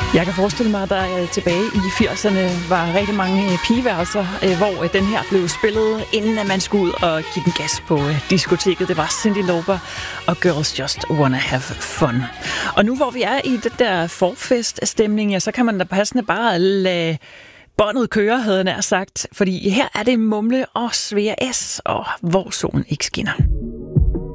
Jeg kan forestille mig, at der tilbage i 80'erne var rigtig mange pigeværelser, hvor den her blev spillet, inden at man skulle ud og give den gas på diskoteket. Det var Cyndi Lauper og Girls Just Wanna Have Fun. Og nu hvor vi er i det der forfeststemning, ja, så kan man da passende bare lade båndet køre, havde jeg nær sagt. Fordi her er det Mumle og Svea S, og hvor solen ikke skinner.